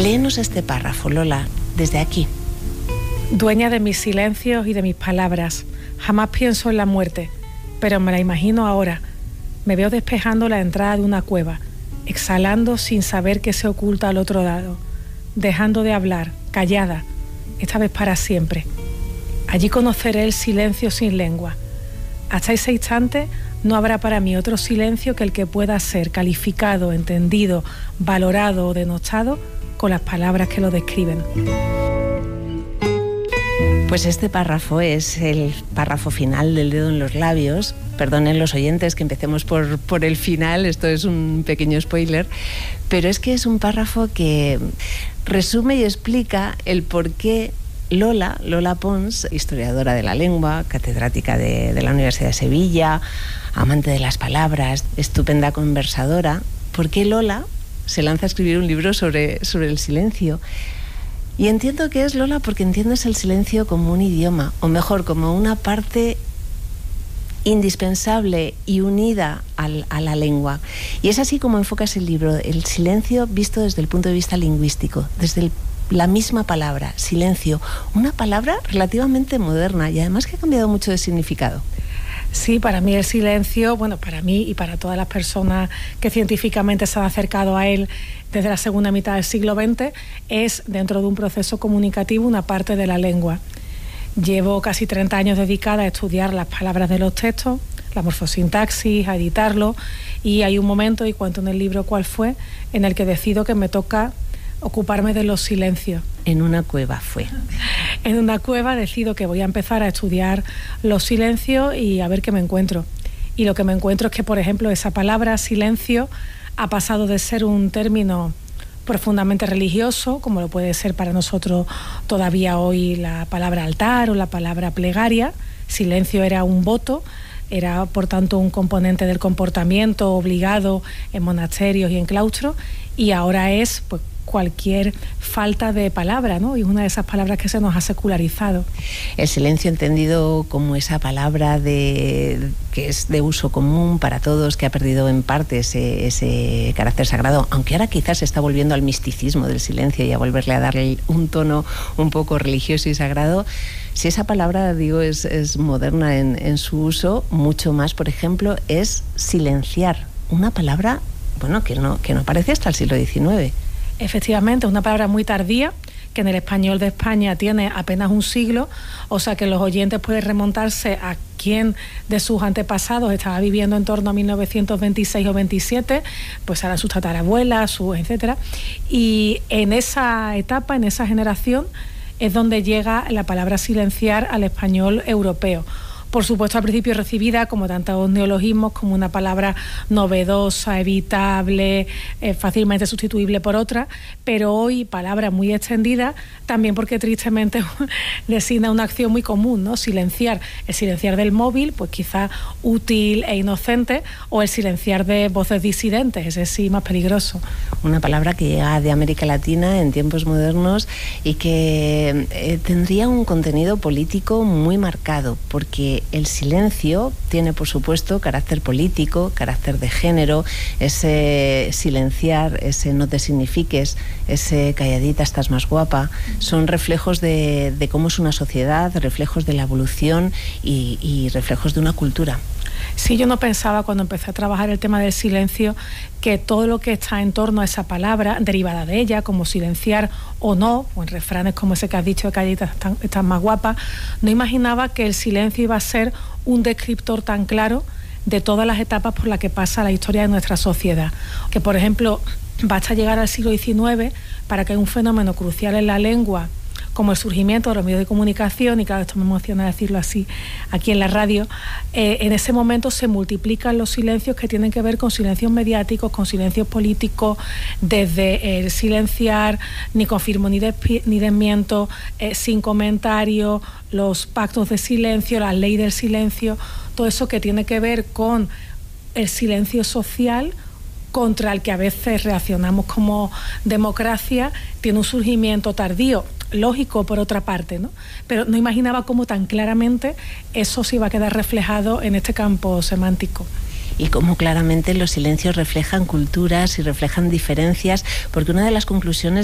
Léenos este párrafo, Lola, desde aquí. Dueña de mis silencios y de mis palabras, jamás pienso en la muerte, pero me la imagino ahora. Me veo despejando la entrada de una cueva, exhalando sin saber qué se oculta al otro lado, dejando de hablar, callada, esta vez para siempre. Allí conoceré el silencio sin lengua. Hasta ese instante no habrá para mí otro silencio que el que pueda ser calificado, entendido, valorado o denostado con las palabras que lo describen. Pues este párrafo es el párrafo final del Dedo en los labios. Perdonen los oyentes que empecemos por el final, esto es un pequeño spoiler, pero es que es un párrafo que resume y explica el por qué Lola Pons, historiadora de la lengua, catedrática de la Universidad de Sevilla, amante de las palabras, estupenda conversadora, ¿por qué Lola se lanza a escribir un libro sobre el silencio? Y entiendo que es, Lola, porque entiendes el silencio como un idioma, o mejor, como una parte indispensable y unida a la lengua. Y es así como enfocas el libro, el silencio visto desde el punto de vista lingüístico, desde la misma palabra, silencio, una palabra relativamente moderna y además que ha cambiado mucho de significado. Sí, para mí el silencio, bueno, para mí y para todas las personas que científicamente se han acercado a él desde la segunda mitad del siglo XX, es, dentro de un proceso comunicativo, una parte de la lengua. Llevo casi 30 años dedicada a estudiar las palabras de los textos, la morfosintaxis, a editarlo, y hay un momento, y cuento en el libro cuál fue, en el que decido que me toca ocuparme de los silencios. En una cueva fue. En una cueva decido que voy a empezar a estudiar los silencios y a ver qué me encuentro. Y lo que me encuentro es que, por ejemplo, esa palabra silencio ha pasado de ser un término profundamente religioso, como lo puede ser para nosotros todavía hoy la palabra altar o la palabra plegaria. Silencio era un voto, era por tanto un componente del comportamiento obligado en monasterios y en claustros, y ahora es pues cualquier falta de palabra, ¿no? Y es una de esas palabras que se nos ha secularizado. El silencio entendido como esa palabra que es de uso común para todos, que ha perdido en parte ese carácter sagrado, aunque ahora quizás se está volviendo al misticismo del silencio y a volverle a darle un tono un poco religioso y sagrado. Si esa palabra, digo, es moderna en su uso, mucho más, por ejemplo, es silenciar. Una palabra, bueno, que no aparece hasta el siglo XIX. Efectivamente, es una palabra muy tardía, que en el español de España tiene apenas un siglo, o sea que los oyentes pueden remontarse a quién de sus antepasados estaba viviendo en torno a 1926 o 27, pues eran sus tatarabuelas, sus etcétera, y en esa etapa, en esa generación, es donde llega la palabra silenciar al español europeo. Por supuesto, al principio recibida, como tantos neologismos, como una palabra novedosa, evitable, fácilmente sustituible por otra, pero hoy palabra muy extendida, también porque tristemente designa una acción muy común, ¿no? Silenciar. El silenciar del móvil, pues quizá útil e inocente, o el silenciar de voces disidentes, ese sí más peligroso. Una palabra que llega de América Latina en tiempos modernos y que tendría un contenido político muy marcado, porque el silencio tiene, por supuesto, carácter político, carácter de género, ese silenciar, ese no te signifiques, ese calladita estás más guapa, son reflejos de cómo es una sociedad, reflejos de la evolución y reflejos de una cultura. Sí, yo no pensaba cuando empecé a trabajar el tema del silencio que todo lo que está en torno a esa palabra, derivada de ella, como silenciar o no, o en refranes como ese que has dicho de calladita estás más guapa, no imaginaba que el silencio iba a ser un descriptor tan claro de todas las etapas por las que pasa la historia de nuestra sociedad. Que, por ejemplo, basta llegar al siglo XIX para que un fenómeno crucial en la lengua, como el surgimiento de los medios de comunicación, y claro, esto me emociona decirlo así aquí en la radio, en ese momento se multiplican los silencios que tienen que ver con silencios mediáticos, con silencios políticos, desde el silenciar, ni confirmo ni desmiento, sin comentario, los pactos de silencio, la ley del silencio, todo eso que tiene que ver con el silencio social, contra el que a veces reaccionamos como democracia, tiene un surgimiento tardío, lógico por otra parte, ¿no? Pero no imaginaba cómo tan claramente eso se iba a quedar reflejado en este campo semántico. Y cómo claramente los silencios reflejan culturas y reflejan diferencias, porque una de las conclusiones